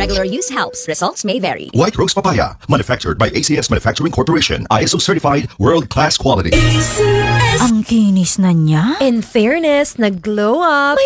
Regular use helps. Results may vary. White Rose Papaya, manufactured by ACS Manufacturing Corporation. ISO certified, world-class quality. Ang kinis na niya. In fairness, nag-glow up.